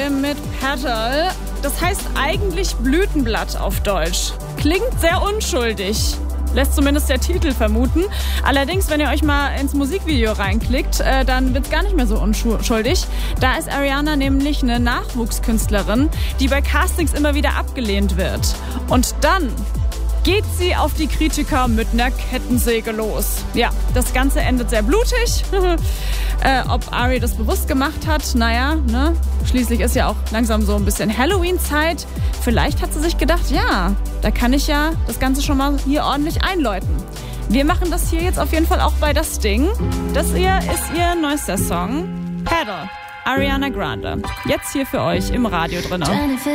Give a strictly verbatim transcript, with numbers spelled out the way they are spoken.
Grande mit Petal. Das heißt eigentlich Blütenblatt auf Deutsch. Klingt sehr unschuldig. Lässt zumindest der Titel vermuten. Allerdings, wenn ihr euch mal ins Musikvideo reinklickt, äh, dann wird's gar nicht mehr so unschuldig. Da ist Ariana nämlich eine Nachwuchskünstlerin, die bei Castings immer wieder abgelehnt wird. Und dann geht sie auf die Kritiker mit einer Kettensäge los. Ja, das Ganze endet sehr blutig. äh, ob Ari das bewusst gemacht hat, naja, ne? Schließlich ist ja auch langsam so ein bisschen Halloween-Zeit. Vielleicht hat sie sich gedacht, ja, da kann ich ja das Ganze schon mal hier ordentlich einläuten. Wir machen das hier jetzt auf jeden Fall auch bei Das Ding. Das hier ist ihr neuester Song, Petal, Ariana Grande. Jetzt hier für euch im Radio drin.